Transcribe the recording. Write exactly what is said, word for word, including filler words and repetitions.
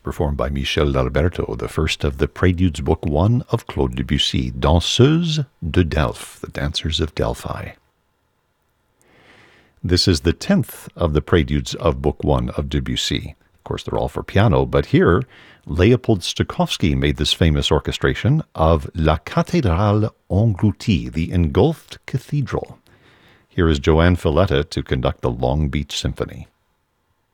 performed by Michel d'Alberto, the first of the Préludes, Book One of Claude Debussy, Danseuses de Delphes, the Dancers of Delphi. This is the tenth of the Préludes of Book One of Debussy. Of course, they're all for piano, but here, Leopold Stokowski made this famous orchestration of La Cathédrale Engloutie, the Engulfed Cathedral. Here is Joanne Filletta to conduct the Long Beach Symphony.